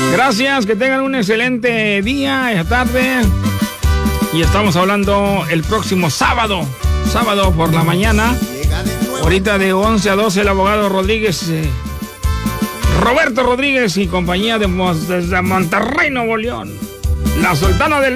Gracias, que tengan un excelente día, esta tarde. Y estamos hablando el próximo sábado por la mañana. Ahorita de 11 a 12 el abogado Rodríguez, Roberto Rodríguez y compañía desde Monterrey, Nuevo León. La Sultana del